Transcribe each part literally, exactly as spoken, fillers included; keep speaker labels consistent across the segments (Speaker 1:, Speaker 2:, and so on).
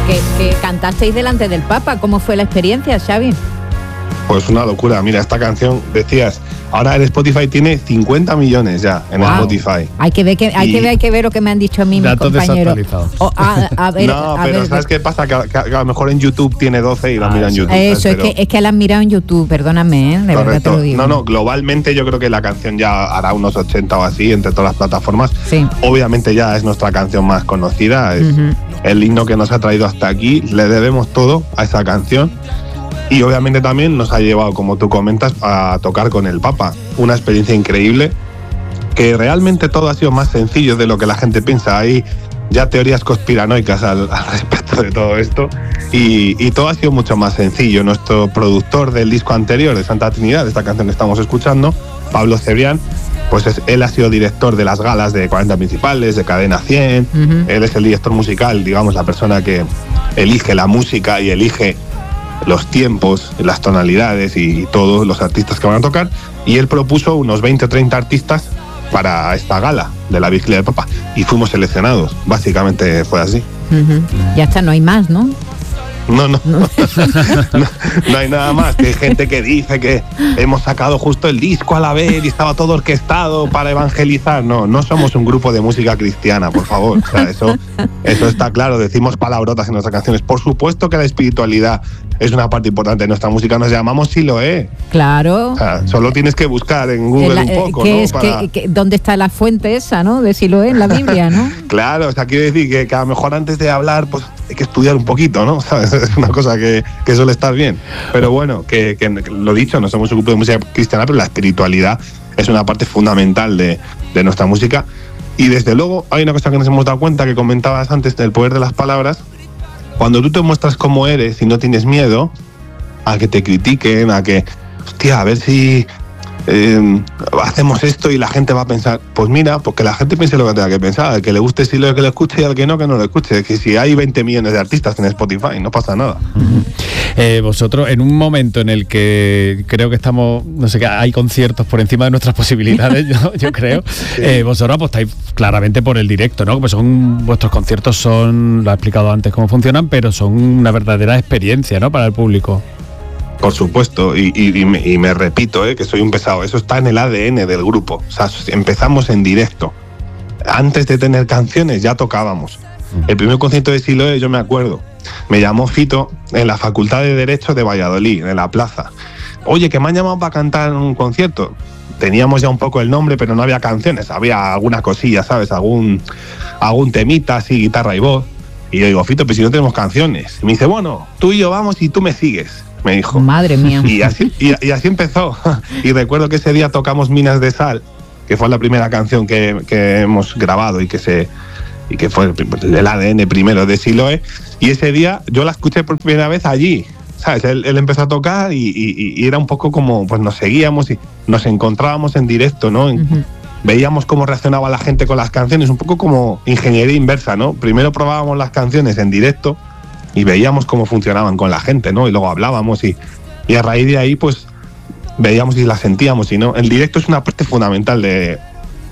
Speaker 1: que, que cantasteis delante del Papa. ¿Cómo fue la experiencia, Xavi?
Speaker 2: Pues una locura. Mira, esta canción, decías, ahora el Spotify tiene cincuenta millones ya en wow. Spotify.
Speaker 1: Hay que ver que hay y que ver hay que ver lo que me han dicho a mí mis compañeros.
Speaker 2: O, a, a ver, no, a pero ver, ¿sabes qué pasa? Que, que, que a lo mejor en YouTube tiene doce y la ah, miran en YouTube.
Speaker 1: Eso,
Speaker 2: ¿sabes?
Speaker 1: es pero, que es que la han mirado en YouTube, perdóname, ¿eh? De
Speaker 2: correcto.
Speaker 1: verdad te lo digo.
Speaker 2: No, no, globalmente yo creo que la canción ya hará unos ochenta o así entre todas las plataformas.
Speaker 1: Sí.
Speaker 2: Obviamente ya es nuestra canción más conocida, es uh-huh. el himno que nos ha traído hasta aquí, le debemos todo a esa canción. Y obviamente también nos ha llevado, como tú comentas, a tocar con el Papa. Una experiencia increíble, que realmente todo ha sido más sencillo de lo que la gente piensa. Hay ya teorías conspiranoicas al, al respecto de todo esto. Y, y todo ha sido mucho más sencillo. Nuestro productor del disco anterior, de Santa Trinidad, de esta canción que estamos escuchando, Pablo Cebrián, pues es, él ha sido director de las galas de cuarenta principales, de Cadena cien. Uh-huh. Él es el director musical, digamos, la persona que elige la música y elige los tiempos, las tonalidades y, y todos los artistas que van a tocar, y él propuso unos veinte o treinta artistas para esta gala de la Vigilia del Papa y fuimos seleccionados, básicamente fue así.
Speaker 1: Uh-huh. Ya está, no hay más, ¿no?
Speaker 2: No, no, no. no, no hay nada más, que hay gente que dice que hemos sacado justo el disco a la vez y estaba todo orquestado para evangelizar. No, no somos un grupo de música cristiana, por favor. O sea, eso, eso está claro, decimos palabrotas en nuestras canciones. Por supuesto que la espiritualidad es una parte importante de nuestra música, nos llamamos Siloé.
Speaker 1: Claro.
Speaker 2: O sea, solo tienes que buscar en Google la, un poco,
Speaker 1: ¿qué
Speaker 2: ¿no?
Speaker 1: Es,
Speaker 2: para...
Speaker 1: que, que, ¿Dónde está la fuente esa, no? De Siloé en la Biblia, ¿no?
Speaker 2: Claro, o sea, quiere decir que, que a lo mejor antes de hablar, pues hay que estudiar un poquito, ¿no? ¿Sabes? Es una cosa que, que suele estar bien. Pero bueno, que, que lo dicho, no somos un grupo de música cristiana, pero la espiritualidad es una parte fundamental de, de nuestra música. Y desde luego hay una cosa que nos hemos dado cuenta, que comentabas antes, del poder de las palabras. Cuando tú te muestras como eres y no tienes miedo a que te critiquen, a que, hostia, a ver si eh, hacemos esto y la gente va a pensar, pues mira, pues que la gente piense lo que tenga que pensar, al que le guste sí lo que le escuche y al que no, que no lo escuche. Que si hay veinte millones de artistas en Spotify, no pasa nada.
Speaker 3: Uh-huh. Eh, vosotros, en un momento en el que creo que estamos, no sé, que hay conciertos por encima de nuestras posibilidades, yo, yo creo, sí. eh, vosotros apostáis claramente por el directo, ¿no? Pues son, vuestros conciertos son, lo he explicado antes cómo funcionan, pero son una verdadera experiencia, ¿no? Para el público.
Speaker 2: Por supuesto, y, y, y, me, y me repito, eh, que soy un pesado, eso está en el A D N del grupo. O sea, empezamos en directo. Antes de tener canciones ya tocábamos. El primer concierto de Siloé, yo me acuerdo, me llamó Fito en la Facultad de Derecho de Valladolid, en la plaza. Oye, que me han llamado para cantar en un concierto. Teníamos ya un poco el nombre, pero no había canciones, había alguna cosilla, ¿sabes? Algún, algún temita, así, guitarra y voz. Y yo digo, Fito, pero si no tenemos canciones. Y me dice, bueno, tú y yo vamos y tú me sigues. Me dijo.
Speaker 1: Madre mía.
Speaker 2: Y así, y, y así empezó. Y recuerdo que ese día tocamos Minas de Sal, que fue la primera canción que, que hemos grabado y que se y que fue el, el A D N primero de Siloé. Y ese día yo la escuché por primera vez allí. ¿Sabes? Él, él empezó a tocar y, y, y era un poco como, pues nos seguíamos y nos encontrábamos en directo, ¿no? Uh-huh. Veíamos cómo reaccionaba la gente con las canciones, un poco como ingeniería inversa, ¿no? Primero probábamos las canciones en directo y veíamos cómo funcionaban con la gente, ¿no? Y luego hablábamos y, y a raíz de ahí, pues, veíamos y las sentíamos. Y no, el directo es una parte fundamental de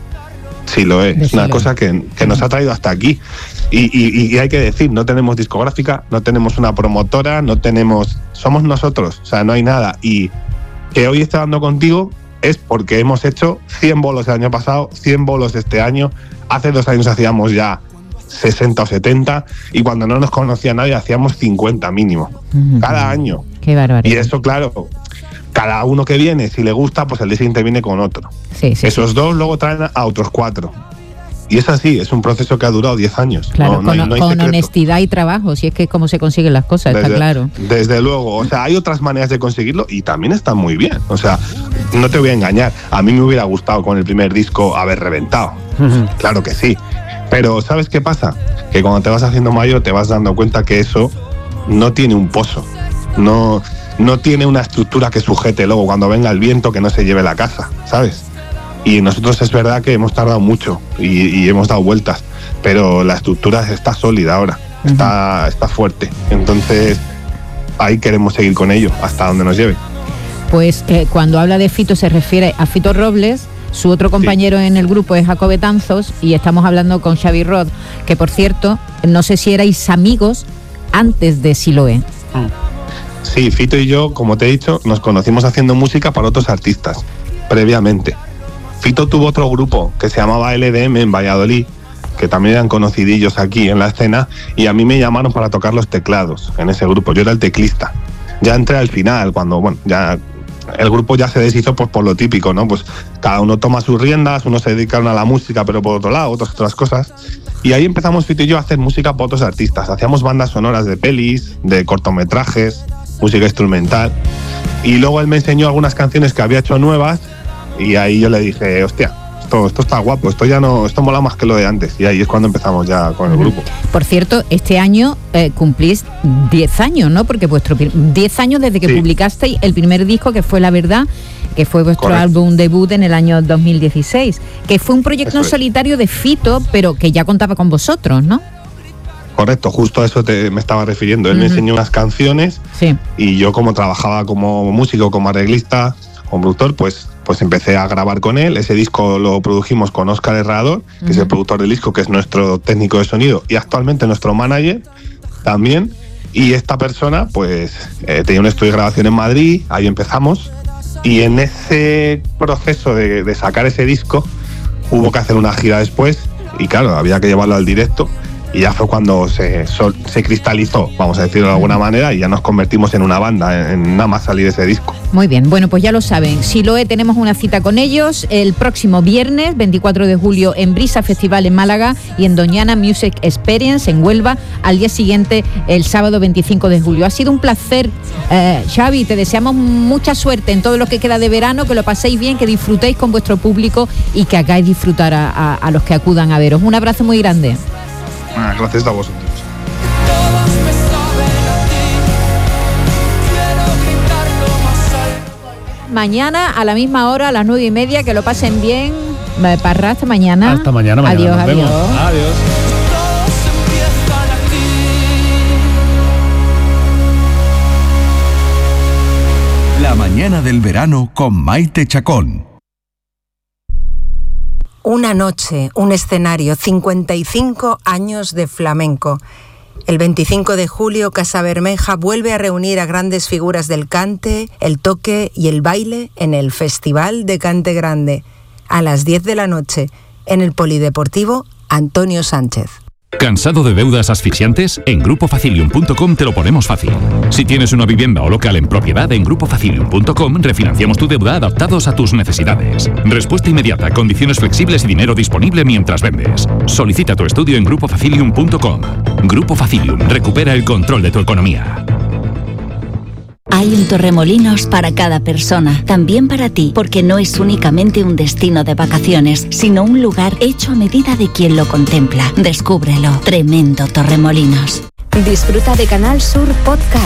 Speaker 2: Siloé, es una cosa que, que nos ha traído hasta aquí. Y, y, y hay que decir, no tenemos discográfica, no tenemos una promotora, no tenemos... Somos nosotros, o sea, no hay nada. Y que hoy esté dando contigo es porque hemos hecho cien bolos el año pasado, cien bolos este año. Hace dos años hacíamos ya sesenta o setenta y cuando no nos conocía nadie hacíamos cincuenta mínimo, uh-huh. cada año.
Speaker 1: Qué barbaridad.
Speaker 2: Y eso, claro, cada uno que viene, si le gusta, pues el día siguiente viene con otro.
Speaker 1: Sí, sí,
Speaker 2: Esos
Speaker 1: sí.
Speaker 2: dos luego traen a otros cuatro. Y es así, es un proceso que ha durado diez años.
Speaker 1: Claro,
Speaker 2: no, no
Speaker 1: con,
Speaker 2: hay, no hay
Speaker 1: con
Speaker 2: secreto.
Speaker 1: honestidad y trabajo, si es que es como se consiguen las cosas,
Speaker 2: desde,
Speaker 1: está claro.
Speaker 2: Desde luego, o sea, hay otras maneras de conseguirlo y también están muy bien. O sea, no te voy a engañar, a mí me hubiera gustado con el primer disco haber reventado. Uh-huh. Claro que sí. Pero ¿sabes qué pasa? Que cuando te vas haciendo mayor te vas dando cuenta que eso no tiene un pozo. No, no tiene una estructura que sujete luego cuando venga el viento que no se lleve la casa, ¿sabes? Y nosotros es verdad que hemos tardado mucho y, y hemos dado vueltas, pero la estructura está sólida ahora, uh-huh. está, está fuerte. Entonces ahí queremos seguir con ello hasta donde nos lleve.
Speaker 1: Pues eh, cuando habla de Fito se refiere a Fito Robles. Su otro compañero sí. en el grupo es Jacob Betanzos y estamos hablando con Xavi Rod, que por cierto, no sé si erais amigos antes de Siloé.
Speaker 2: Sí, Fito y yo, como te he dicho, nos conocimos haciendo música para otros artistas, previamente. Fito tuvo otro grupo que se llamaba L D M en Valladolid, que también eran conocidillos aquí en la escena, y a mí me llamaron para tocar los teclados en ese grupo. Yo era el teclista. Ya entré al final, cuando, bueno, ya el grupo ya se deshizo pues, por lo típico, ¿no? Pues cada uno toma sus riendas, unos se dedicaron a la música, pero por otro lado, otros otras cosas. Y ahí empezamos Fito y yo a hacer música para otros artistas. Hacíamos bandas sonoras de pelis, de cortometrajes, música instrumental. Y luego él me enseñó algunas canciones que había hecho nuevas, y ahí yo le dije, hostia, esto, esto está guapo, esto ya no, esto mola más que lo de antes. Y ahí es cuando empezamos ya con el grupo.
Speaker 1: Por cierto, este año eh, cumplís diez años, ¿no? Porque vuestro diez años desde que sí. publicasteis el primer disco, que fue La Verdad, que fue vuestro Correcto. álbum debut en el año dos mil dieciséis, que fue un proyecto en solitario de Fito, pero que ya contaba con vosotros, ¿no?
Speaker 2: Correcto, justo a eso te, me estaba refiriendo. Él uh-huh. me enseñó unas canciones sí. y yo, como trabajaba como músico, como arreglista, como productor, pues, pues empecé a grabar con él. Ese disco lo produjimos con Óscar Herrador, que uh-huh. es el productor del disco, que es nuestro técnico de sonido y actualmente nuestro manager también. Y esta persona, pues, eh, tenía un estudio de grabación en Madrid, ahí empezamos. Y en ese proceso de, de sacar ese disco, hubo que hacer una gira después, y claro, había que llevarlo al directo. Y ya fue cuando se, sol, se cristalizó, vamos a decirlo de alguna manera, y ya nos convertimos en una banda, en, en nada más salir ese disco.
Speaker 1: Muy bien, bueno, pues ya lo saben. Siloé, tenemos una cita con ellos el próximo viernes, veinticuatro de julio, en Brisa Festival en Málaga y en Doñana Music Experience en Huelva, al día siguiente, el sábado veinticinco de julio. Ha sido un placer, eh, Xavi, te deseamos mucha suerte en todo lo que queda de verano, que lo paséis bien, que disfrutéis con vuestro público y que hagáis disfrutar a, a, a los que acudan a veros. Un abrazo muy grande.
Speaker 2: Ah, gracias a vosotros.
Speaker 1: Mañana a la misma hora, a las nueve y media, que lo pasen bien. Parra, hasta mañana.
Speaker 3: Hasta mañana, mañana.
Speaker 1: Adiós,
Speaker 3: nos
Speaker 1: adiós.
Speaker 3: Vemos. Adiós.
Speaker 4: La mañana del verano con Maite Chacón.
Speaker 5: Una noche, un escenario, cincuenta y cinco años de flamenco. El veinticinco de julio, Casa Bermeja vuelve a reunir a grandes figuras del cante, el toque y el baile en el Festival de Cante Grande, a las diez de la noche, en el Polideportivo Antonio Sánchez.
Speaker 6: ¿Cansado de deudas asfixiantes? En grupo facilium punto com te lo ponemos fácil. Si tienes una vivienda o local en propiedad, en grupo facilium punto com refinanciamos tu deuda adaptados a tus necesidades. Respuesta inmediata, condiciones flexibles y dinero disponible mientras vendes. Solicita tu estudio en grupo facilium punto com. Grupo Facilium, recupera el control de tu economía.
Speaker 7: Hay un Torremolinos para cada persona, también para ti, porque no es únicamente un destino de vacaciones, sino un lugar hecho a medida de quien lo contempla. Descúbrelo. Tremendo Torremolinos.
Speaker 8: Disfruta de Canal Sur Podcast.